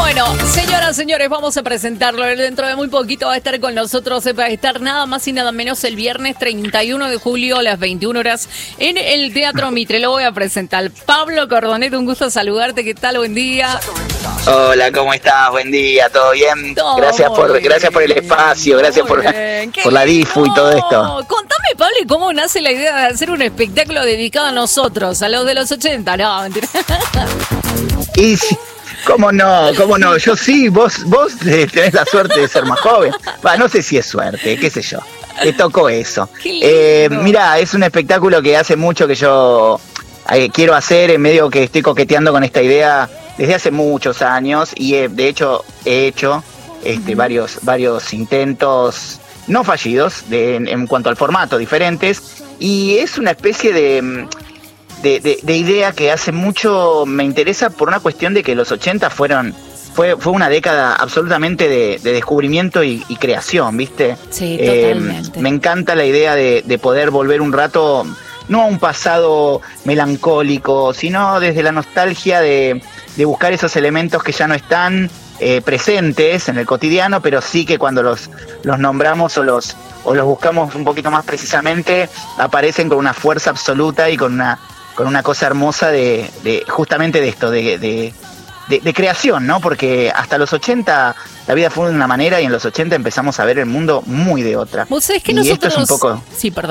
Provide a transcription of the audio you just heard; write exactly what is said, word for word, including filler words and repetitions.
Bueno, señoras, señores, vamos a presentarlo. Dentro de muy poquito va a estar con nosotros, va a estar nada más y nada menos el viernes treinta y uno de julio a las veintiuna horas en el Teatro Mitre. Lo voy a presentar. Pablo Cordonet, un gusto saludarte. ¿Qué tal? Buen día. Hola, ¿cómo estás? Buen día, ¿todo bien? Todo gracias por bien. gracias por el espacio, gracias por, por la difu y todo esto. Contame, Pablo, ¿y cómo nace la idea de hacer un espectáculo dedicado a nosotros, a los de los ochenta? No, mentira. Y sí, ¿cómo no? ¿Cómo no? Yo sí, vos vos eh, tenés la suerte de ser más joven. Va, no sé si es suerte, qué sé yo. Te tocó eso. Eh, mira, es un espectáculo que hace mucho que yo eh, quiero hacer, en medio que estoy coqueteando con esta idea desde hace muchos años y eh, de hecho he hecho este, uh-huh. varios, varios intentos no fallidos de, en, en cuanto al formato, diferentes, y es una especie de... De, de, de idea que hace mucho me interesa por una cuestión de que los ochenta fueron fue fue una década absolutamente de, de descubrimiento y, y creación, ¿viste? Sí, totalmente. Eh, me encanta la idea de, de poder volver un rato, no a un pasado melancólico, sino desde la nostalgia de, de buscar esos elementos que ya no están eh, presentes en el cotidiano, pero sí que cuando los, los nombramos o los, o los buscamos un poquito más precisamente, aparecen con una fuerza absoluta y con una con una cosa hermosa de, de justamente de esto, de, de, de, de creación, ¿no? Porque hasta los ochenta la vida fue de una manera y en los ochenta empezamos a ver el mundo muy de otra. ¿Vos sabés que y nosotros... esto es un poco... Sí, perdón.